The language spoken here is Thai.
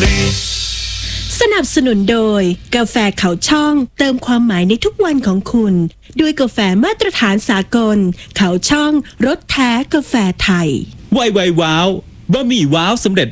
สนับสนุนโดยกาแฟเขาช่องเติมความหมายในทุกวันของคุณด้วยกาแฟมาตรฐานสากลเขาช่องรสแท้กาแฟไทยไวว้าวบะหมี่ว้าวสำเร็จ